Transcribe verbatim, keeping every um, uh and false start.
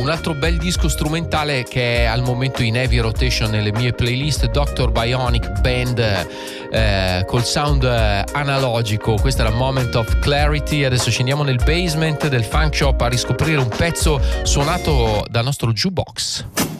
un altro bel disco strumentale che è al momento in heavy rotation nelle mie playlist, doctor Bionic Band, eh, col sound eh, analogico. Questa era Moment of Clarity. Adesso scendiamo nel basement del Funk Shop a riscoprire un pezzo suonato dal nostro jukebox.